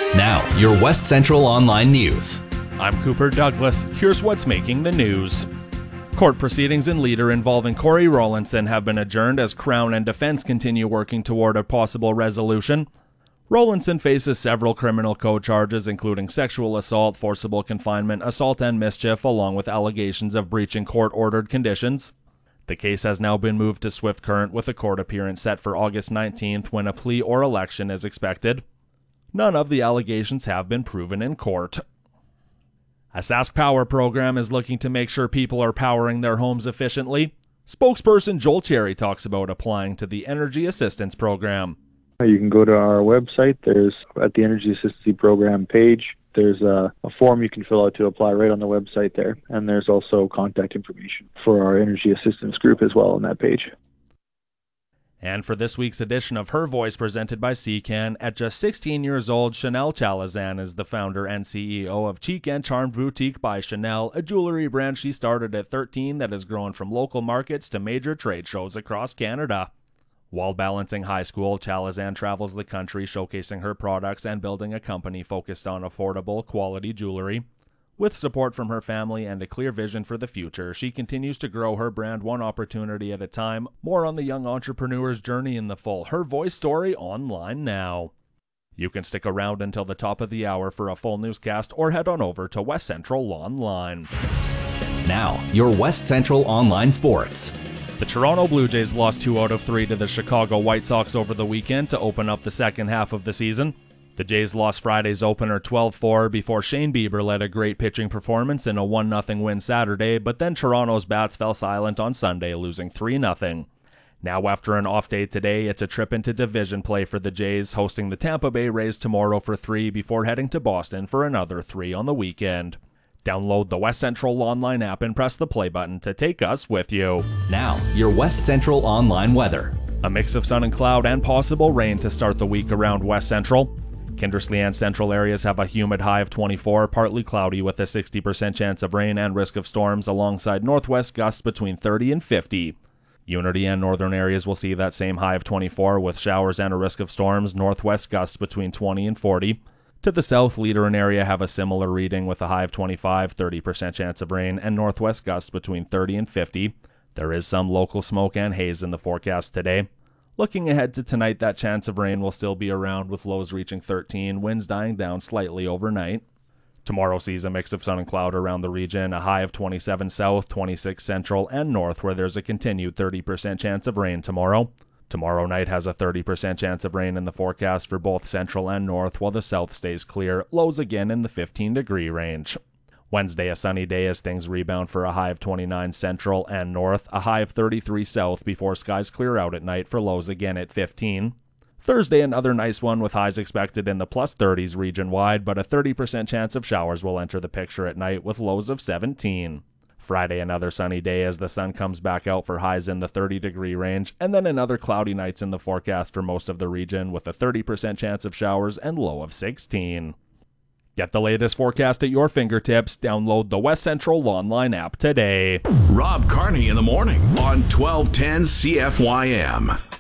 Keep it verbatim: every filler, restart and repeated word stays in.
Now, your West Central Online News. I'm Cooper Douglas. Here's what's making the news. Court proceedings in Leader involving Corey Rowlandson have been adjourned as Crown and defense continue working toward a possible resolution. Rowlandson faces several criminal code charges, including sexual assault, forcible confinement, assault and mischief, along with allegations of breaching court-ordered conditions. The case has now been moved to swift current with a court appearance set for August nineteenth, when a plea or election is expected. None of the allegations have been proven in court. A Sask Power program is looking to make sure people are powering their homes efficiently. Spokesperson Joel Cherry talks about applying to the Energy Assistance Program. You can go to our website. There's, at the Energy Assistance Program page, there's a, a form you can fill out to apply right on the website there. And there's also contact information for our Energy Assistance group as well on that page. And for this week's edition of Her Voice, presented by C C A N, at just sixteen years old, Chanel Chalazan is the founder and C E O of Cheek and Charmed Boutique by Chanel, a jewelry brand she started at thirteen that has grown from local markets to major trade shows across Canada. While balancing high school, Chalazan travels the country showcasing her products and building a company focused on affordable, quality jewelry. With support from her family and a clear vision for the future, she continues to grow her brand one opportunity at a time. More on the young entrepreneur's journey in the full Her Voice story online now. You can stick around until the top of the hour for a full newscast or head on over to West Central Online. Now, your West Central Online Sports. The Toronto Blue Jays lost two out of three to the Chicago White Sox over the weekend to open up the second half of the season. The Jays lost Friday's opener twelve four before Shane Bieber led a great pitching performance in a one nothing win Saturday, but then Toronto's bats fell silent on Sunday, losing three nothing. Now after an off day today, it's a trip into division play for the Jays, hosting the Tampa Bay Rays tomorrow for three before heading to Boston for another three on the weekend. Download the West Central Online app and press the play button to take us with you. Now, your West Central Online weather. A mix of sun and cloud and possible rain to start the week around West Central. Kindersley and central areas have a humid high of twenty-four, partly cloudy with a sixty percent chance of rain and risk of storms alongside northwest gusts between thirty and fifty. Unity and northern areas will see that same high of twenty-four with showers and a risk of storms, northwest gusts between twenty and forty. To the south, Leader and area have a similar reading with a high of twenty-five, thirty percent chance of rain, and northwest gusts between thirty and fifty. There is some local smoke and haze in the forecast today. Looking ahead to tonight, that chance of rain will still be around with lows reaching thirteen, winds dying down slightly overnight. Tomorrow sees a mix of sun and cloud around the region, a high of twenty-seven south, twenty-six central, and north where there's a continued thirty percent chance of rain tomorrow. Tomorrow night has a thirty percent chance of rain in the forecast for both central and north, while the south stays clear, lows again in the fifteen degree range. Wednesday, a sunny day as things rebound for a high of twenty-nine central and north, a high of thirty-three south before skies clear out at night for lows again at fifteen. Thursday, another nice one with highs expected in the plus thirties region-wide, but a thirty percent chance of showers will enter the picture at night with lows of seventeen. Friday, another sunny day as the sun comes back out for highs in the thirty degree range, and then another cloudy nights in the forecast for most of the region with a thirty percent chance of showers and low of sixteen. Get the latest forecast at your fingertips. Download the West Central Online app today. Rob Carney in the morning on twelve ten C F Y M.